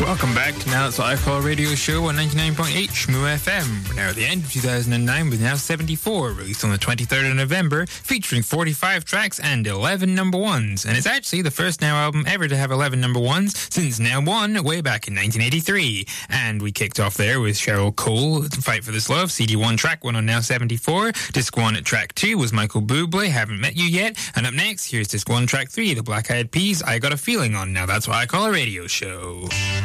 Welcome back to Now That's What I Call a Radio Show on 99.8 Shmoo FM. We're now at the end of 2009 with Now 74, released on the 23rd of November, featuring 45 tracks and 11 number ones. And it's actually the first Now album ever to have 11 number ones since Now 1 way back in 1983. And we kicked off there with Cheryl Cole, Fight for This Love, CD1 track 1 on Now 74. Disc 1 at track 2 was Michael Bublé, Haven't Met You Yet. And up next, here's Disc 1 track 3, The Black Eyed Peas, I Got a Feeling on Now That's What I Call a Radio Show.